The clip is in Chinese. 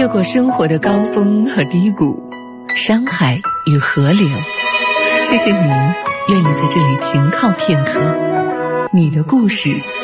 越过生活的高峰和低谷，山海与河流。谢谢你愿意在这里停靠片刻，你的故事